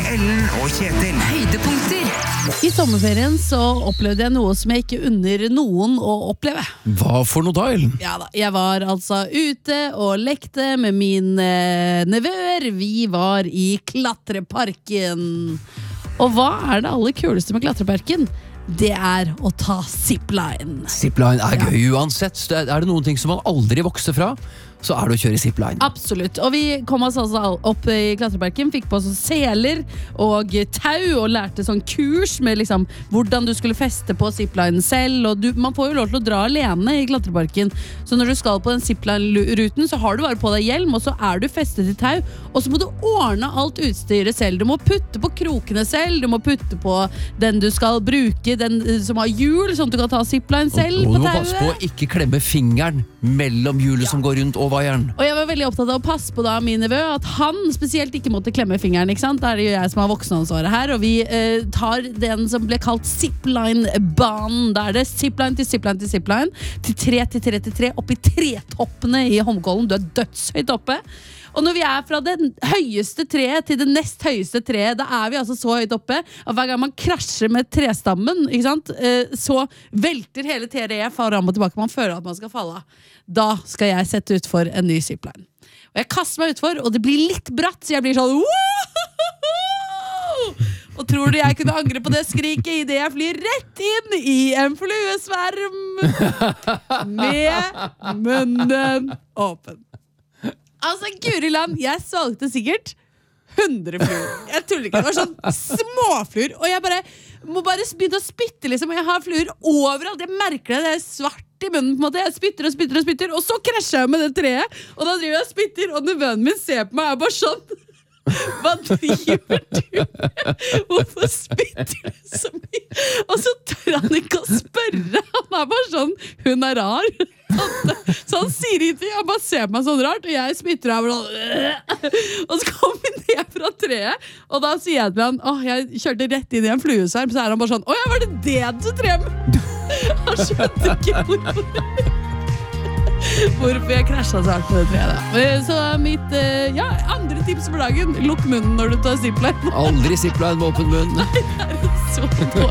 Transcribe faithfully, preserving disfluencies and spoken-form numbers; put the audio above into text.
Ellen og Kjetil. Høydepunkter. I sommerferien så opplevde jeg noe som jeg ikke unner noen å oppleve. Hva for noe da, Ellen? Ja da, jeg var altså ute og lekte med mine nevøer. Vi var i klatreparken. Og hva er det aller kuleste med klatreparken? Det er å ta zipline. Zipline er Ja. gøy uansett. Er det noen ting som man aldri vokser fra, så er det å kjøre zipline. Absolutt, og vi kom oss altså opp i klatreparken, fikk på oss seler og tau og lærte sånn kurs med liksom hvordan du skulle feste på ziplinen selv, og du, man får jo lov til å dra alene i klatreparken, så når du skal på den zipline-ruten så har du bare på deg hjelm, og så er du festet i tau, og så må du ordne alt utstyret selv. Du må putte på krokene selv, du må putte på den du skal bruke, den som har hjul, sånn at du kan ta zipline selv og, og på du må tauet. passe på å ikke klemme fingeren mellom hjulet Ja. som går rundt og vaieren. Og jeg var veldig opptatt av å passe på da min nevø, at han spesielt ikke måtte klemme fingeren, ikke sant? Da er det jo jeg som har voksenansvaret her, og vi eh, tar den som ble kalt zipline-banen. Da er det zipline til zipline til zipline, til tre til tre til tre, opp i tretoppene i Holmenkollen. Du er dødshøyt oppe. Og når vi er fra det høyeste treet til det nest høyeste treet, da er vi altså så høyt oppe at hver gang man krasjer med trestammen, ikke sant, eh, så velter hele treet fram og tilbake. Man føler at man skal falle av. Da skal jeg sette ut for en ny zipline. Og jeg kaster meg utfor, og det blir litt bratt, så jeg blir sånn «Woohoo!» Og tror du jeg kunne angre på det skriket i det jeg flyr rett inn i en fluesverm med munnen åpen. Altså, Guri land, jeg svalgte sikkert hundre fluer. Jeg tuller ikke, det var sånn småfluer. Og jeg bare må bare begynne å spytte, liksom. Jeg har fluer overalt. Jeg merker det, det er svart i munnen, på en måte. Jeg spytter og spytter og spytter, og så krasjer jeg med det treet. Og da driver jeg og spytter, og nevøen min ser på meg, og er bare sånn. Hva driver du? Hvorfor spytter du så mye? Og så tør han ikke å spørre. Han er bare sånn, hun er rar. Så han sier ikke, han bare ser på meg sånn rart, og jeg spytter av og så kommer vi ned fra treet, og da sier jeg til han, åh, jeg kjørte rett inn i en fluesverm, så er han bare sånn, åh, var det det du drev med? Han skjønte ikke hvorfor hvorfor jeg krasjet så hardt med det treet da. Så mitt, ja, andre tips for dagen, lukk munnen når du tar zipline. Aldri zipline med åpen munn. Det er så dårlig.